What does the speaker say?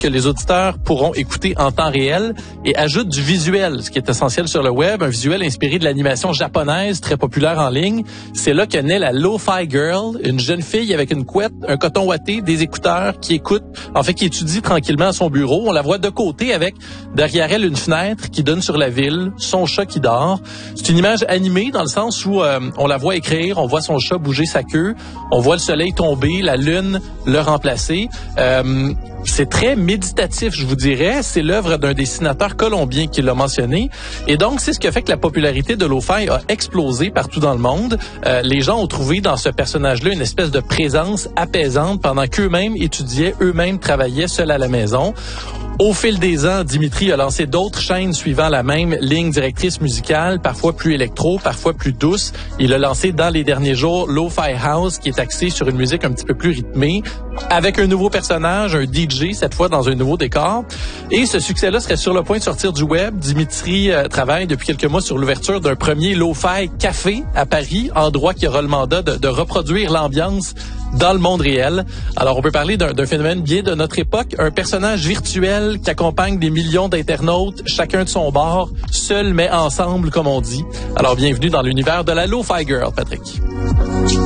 que les auditeurs pourront écouter en temps réel et ajoute du visuel, ce qui est essentiel sur le web, un visuel inspiré de l'animation japonaise très populaire en ligne. C'est là que naît la Lo-Fi Girl, une jeune fille avec une couette, un coton ouaté, des écouteurs, qui étudie tranquillement à son bureau. On la voit de côté avec derrière elle une fenêtre qui donne sur la ville, son chat qui dort. C'est une image animée dans le sens où on la voit écrire, on voit son chat bouger sa queue, on voit le soleil tomber, la lune le remplacer. C'est très méditatif, je vous dirais. C'est l'œuvre d'un dessinateur colombien qui l'a mentionné. Et donc, c'est ce qui a fait que la popularité de Lo-Fi a explosé partout dans le monde. Les gens ont trouvé dans ce personnage-là une espèce de présence apaisante pendant qu'eux-mêmes étudiaient, eux-mêmes travaillaient seuls à la maison. Au fil des ans, Dimitri a lancé d'autres chaînes suivant la même ligne directrice musicale, parfois plus électro, parfois plus douce. Il a lancé dans les derniers jours Lo-Fi House, qui est axé sur une musique un petit peu plus rythmée, avec un nouveau personnage, un DJ, cette fois dans un nouveau décor. Et ce succès-là serait sur le point de sortir du web. Dimitri travaille depuis quelques mois sur l'ouverture d'un premier Lo-Fi café à Paris, endroit qui aura le mandat de reproduire l'ambiance dans le monde réel. Alors, on peut parler d'un phénomène bien de notre époque, un personnage virtuel qui accompagne des millions d'internautes, chacun de son bord, seul mais ensemble, comme on dit. Alors, bienvenue dans l'univers de la Lo-Fi Girl, Patrick.